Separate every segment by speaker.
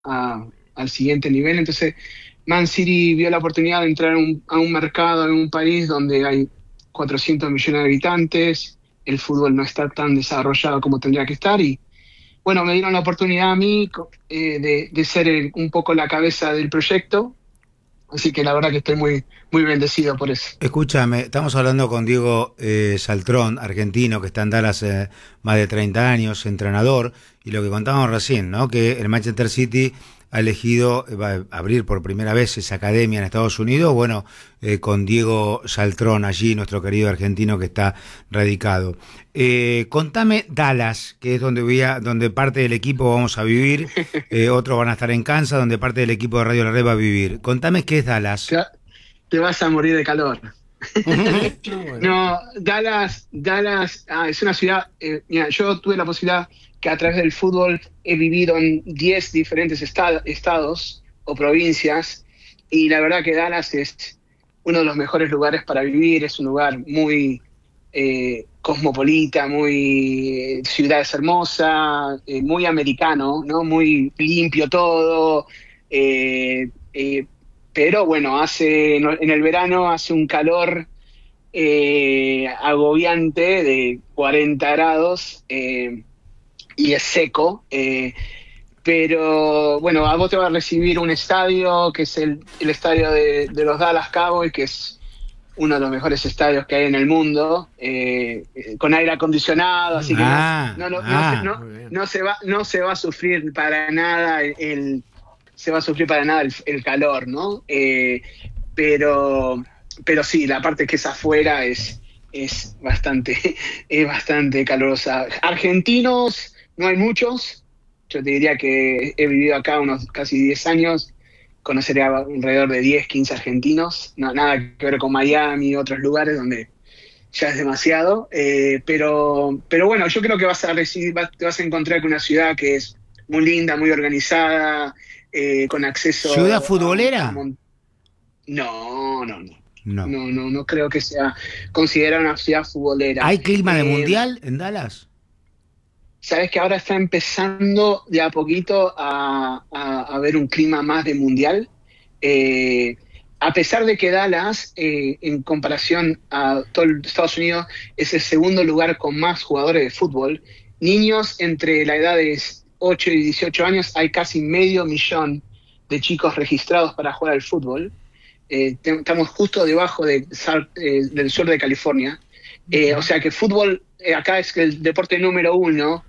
Speaker 1: al siguiente nivel. Entonces, Man City vio la oportunidad de entrar a un mercado en un país donde hay 400 millones de habitantes, el fútbol no está tan desarrollado como tendría que estar y bueno, me dieron la oportunidad a mí de ser un poco la cabeza del proyecto, así que la verdad que estoy muy, muy bendecido por eso.
Speaker 2: Escúchame, estamos hablando con Diego Saltrón, argentino, que está en Dallas más de 30 años, entrenador, y lo que contábamos recién, ¿no? Que el Manchester City ha elegido, va a abrir por primera vez esa academia en Estados Unidos, bueno, con Diego Saltrón allí, nuestro querido argentino que está radicado. Contame Dallas, que es donde parte del equipo vamos a vivir, otros van a estar en Kansas, donde parte del equipo de Radio La Red va a vivir. Contame qué es Dallas.
Speaker 1: Te, te vas a morir de calor.
Speaker 3: No, bueno.
Speaker 1: No, Dallas es una ciudad, mira, yo tuve la posibilidad que a través del fútbol he vivido en 10 diferentes estados o provincias y la verdad que Dallas es uno de los mejores lugares para vivir, es un lugar muy cosmopolita, muy ciudad es hermosa, muy americano, ¿no? Muy limpio todo, eh, eh, pero bueno, en el verano hace un calor agobiante de 40 grados y es seco, pero bueno, a vos te va a recibir un estadio que es el estadio de los Dallas Cowboys, que es uno de los mejores estadios que hay en el mundo, con aire acondicionado, así que
Speaker 3: Muy bien.
Speaker 1: no se va a sufrir para nada se va a sufrir para nada el calor, ¿no? Pero, pero sí, la parte que es afuera es bastante, es bastante calurosa. Argentinos, no hay muchos. Yo te diría que he vivido acá unos casi 10 años. Conocería alrededor de 10 15 argentinos. No, nada que ver con Miami y otros lugares donde ya es demasiado. Pero bueno, yo creo que te vas a encontrar con una ciudad que es muy linda, muy organizada, con
Speaker 2: ¿Ciudad
Speaker 1: acceso
Speaker 2: futbolera?
Speaker 1: no, no, no.
Speaker 2: No.
Speaker 1: No creo que sea considerada una ciudad futbolera.
Speaker 2: ¿Hay clima de mundial en Dallas?
Speaker 1: Sabes que ahora está empezando de a poquito a ver un clima más de mundial. Eh, a pesar de que Dallas, en comparación a todo Estados Unidos, es el segundo lugar con más jugadores de fútbol, niños entre la edad de 8 y 18 años, hay casi medio millón de chicos registrados para jugar al fútbol. Estamos justo debajo del sur de California. O sea que fútbol acá es el deporte número uno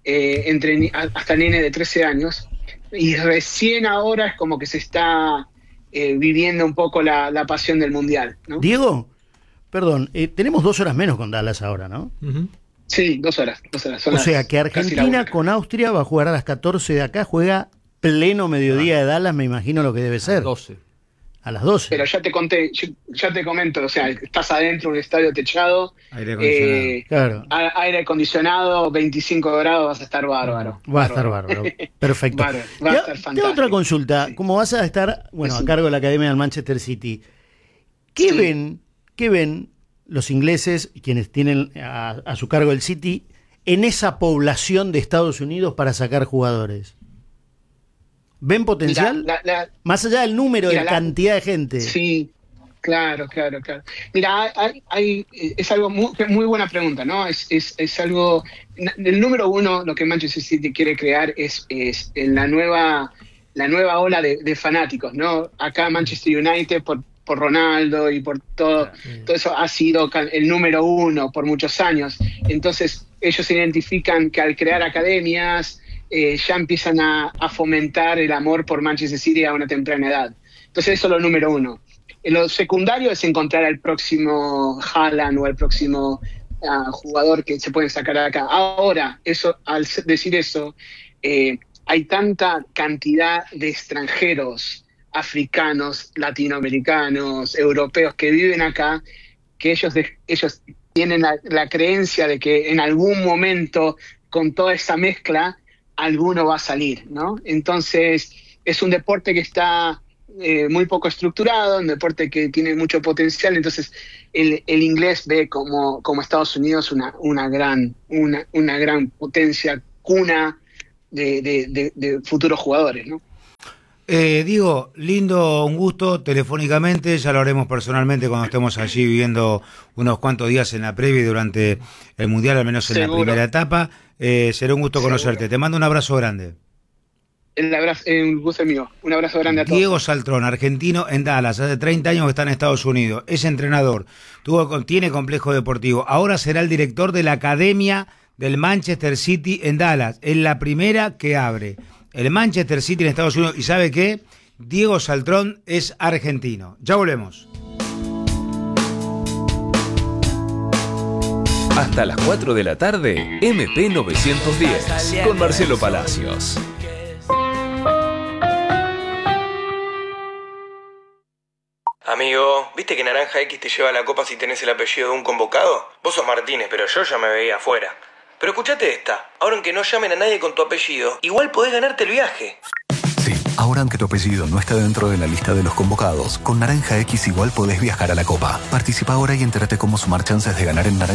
Speaker 1: hasta nene de 13 años. Y recién ahora es como que se está viviendo un poco la pasión del mundial, ¿no?
Speaker 4: Diego, perdón, tenemos 2 horas menos con Dallas ahora, ¿no?
Speaker 3: Ujú.
Speaker 1: Sí, 2 horas. Son
Speaker 4: O sea que
Speaker 1: casi la
Speaker 4: Argentina
Speaker 1: una.
Speaker 4: con Austria va a jugar a las 14 de acá, juega pleno mediodía de Dallas, me imagino lo que debe ser.
Speaker 3: 12.
Speaker 4: A las 12.
Speaker 1: Pero ya te comento, o sea, estás adentro de un estadio techado,
Speaker 2: Aire acondicionado.
Speaker 4: Claro,
Speaker 1: aire acondicionado, 25 grados, vas a estar bárbaro.
Speaker 4: va a estar bárbaro. Perfecto.
Speaker 1: Bárbaro, va a estar
Speaker 4: Te hago
Speaker 1: fantástico.
Speaker 4: otra consulta.
Speaker 1: Sí.
Speaker 4: Como vas a estar, bueno, a
Speaker 1: Sí.
Speaker 4: cargo de la Academia del Manchester City, ¿qué
Speaker 1: Sí.
Speaker 4: ven los ingleses, quienes tienen a su cargo el City, en esa población de Estados Unidos para sacar jugadores? ¿Ven potencial? Más allá del número,
Speaker 1: Mira,
Speaker 4: de cantidad de gente.
Speaker 1: sí, claro. Mira, es algo muy buena pregunta, ¿no? Es algo, el número uno, lo que Manchester City quiere crear es en la nueva ola de fanáticos, ¿no? Acá Manchester United por Ronaldo y por todo eso ha sido el número uno por muchos años. Entonces, ellos identifican que al crear academias, ya empiezan a fomentar el amor por Manchester City a una temprana edad. Entonces eso es lo número uno. Lo secundario es encontrar al próximo Haaland o al próximo jugador que se puede sacar acá. Ahora, al decir eso, hay tanta cantidad de extranjeros, africanos, latinoamericanos, europeos que viven acá, que ellos tienen la creencia de que en algún momento, con toda esa mezcla, alguno va a salir, ¿no? Entonces, es un deporte que está muy poco estructurado, un deporte que tiene mucho potencial, entonces el inglés ve como Estados Unidos una gran potencia, cuna de futuros jugadores, ¿no?
Speaker 2: Diego, lindo, un gusto telefónicamente, ya lo haremos personalmente cuando estemos allí viviendo unos cuantos días en la previa y durante el Mundial, al menos en la primera etapa. Será un gusto conocerte. Te mando un abrazo grande.
Speaker 1: Un gusto mío. Un abrazo grande a todos.
Speaker 2: Diego Saltrón, argentino en Dallas, hace 30 años que está en Estados Unidos, es entrenador, tiene complejo deportivo, ahora será el director de la academia del Manchester City en Dallas, es la primera que abre el Manchester City en Estados Unidos. ¿Y sabe qué? Diego Saltrón es argentino. Ya volvemos.
Speaker 5: Hasta las 4 de la tarde, MP 910, con Marcelo Palacios.
Speaker 6: Amigo, ¿viste que Naranja X te lleva la copa si tenés el apellido de un convocado? Vos sos Martínez, pero yo ya me veía afuera. Pero escuchate esta, ahora aunque no llamen a nadie con tu apellido, igual podés ganarte el viaje.
Speaker 7: Sí, ahora aunque tu apellido no está dentro de la lista de los convocados, con Naranja X igual podés viajar a la Copa. Participa ahora y entérate cómo sumar chances de ganar en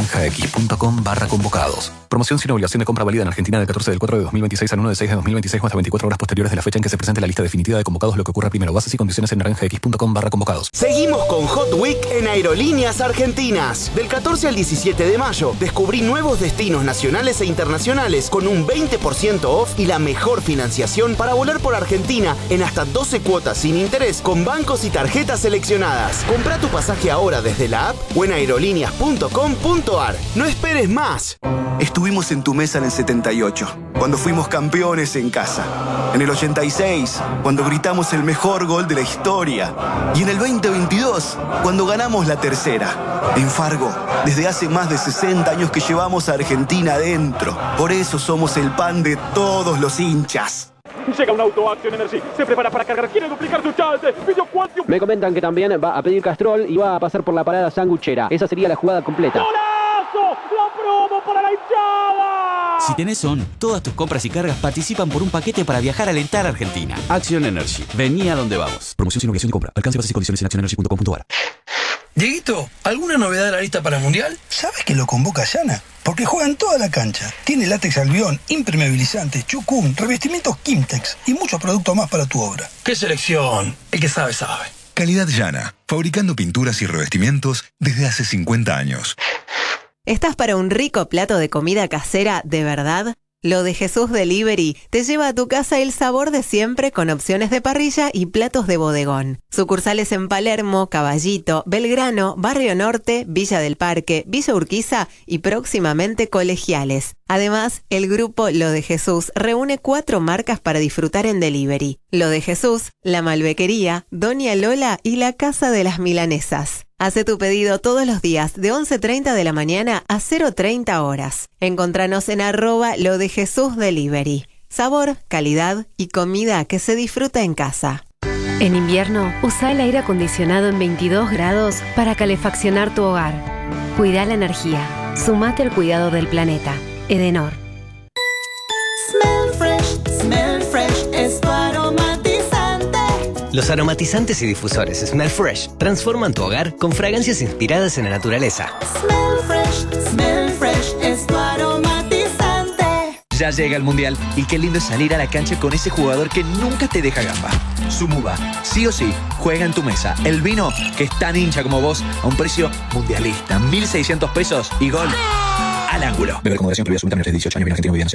Speaker 7: naranjax.com/convocados. Promoción sin obligación de compra válida en Argentina del 14 del 4 de 2026 al 1 de 6 de 2026 o hasta 24 horas posteriores de la fecha en que se presente la lista definitiva de convocados, lo que ocurra primero. Bases y condiciones en naranjax.com/convocados.
Speaker 8: Seguimos con Hot Week en Aerolíneas Argentinas. Del 14 al 17 de mayo, descubrí nuevos destinos nacionales e internacionales con un 20% off y la mejor financiación para volar por Argentina en hasta 12 cuotas sin interés con bancos y tarjetas seleccionadas. Compra tu pasaje ahora desde la app o en aerolíneas.com.ar. No esperes más.
Speaker 9: Estuvimos en tu mesa en el 78, cuando fuimos campeones en casa. En el 86, cuando gritamos el mejor gol de la historia. Y en el 2022, cuando ganamos la tercera. En Fargo, desde hace más de 60 años que llevamos a Argentina adentro. Por eso somos el pan de todos los hinchas.
Speaker 10: Llega un auto, Action Energy, se prepara para cargar, quiere duplicar su chance.
Speaker 11: Me comentan que también va a pedir Castrol y va a pasar por la parada sanguchera. Esa sería la jugada completa.
Speaker 10: ¡Golazo! ¡La promo para la hinchada!
Speaker 12: Si tenés ON, todas tus compras y cargas participan por un paquete para viajar a alentar a Argentina. Action Energy, vení a donde vamos.
Speaker 7: Promoción sin obligación de compra. Alcance, bases y condiciones en actionenergy.com.ar.
Speaker 13: Dieguito, ¿alguna novedad de la lista para el Mundial? ¿Sabes que lo convoca Yana? Porque juega en toda la cancha. Tiene látex albión, impermeabilizantes, chucún, revestimientos Kimtex y muchos productos más para tu obra. ¡Qué selección! El que sabe, sabe.
Speaker 14: Calidad Yana, fabricando pinturas y revestimientos desde hace 50 años.
Speaker 15: ¿Estás para un rico plato de comida casera de verdad? Lo de Jesús Delivery te lleva a tu casa el sabor de siempre con opciones de parrilla y platos de bodegón. Sucursales en Palermo, Caballito, Belgrano, Barrio Norte, Villa del Parque, Villa Urquiza y próximamente Colegiales. Además, el grupo Lo de Jesús reúne 4 marcas para disfrutar en delivery. Lo de Jesús, La Malbequería, Doña Lola y La Casa de las Milanesas. Hace tu pedido todos los días de 11:30 de la mañana a 0:30 horas. Encontranos en @LoDeJesúsDelivery. Sabor, calidad y comida que se disfruta en casa.
Speaker 16: En invierno, usa el aire acondicionado en 22 grados para calefaccionar tu hogar. Cuida la energía. Sumate al cuidado del planeta. Edenor.
Speaker 17: Smell Fresh es tu aromatizante.
Speaker 18: Los aromatizantes y difusores Smell Fresh transforman tu hogar con fragancias inspiradas en la naturaleza.
Speaker 17: Smell Fresh es tu aromatizante.
Speaker 19: Ya llega el Mundial y qué lindo es salir a la cancha con ese jugador que nunca te deja gamba. Sumuba, sí o sí, juega en tu mesa. El vino, que es tan hincha como vos, a un precio mundialista. 1.600 pesos y gol al ángulo.
Speaker 7: Beber con moderación, prohibida absolutamente de 18 años, bien argentino, bien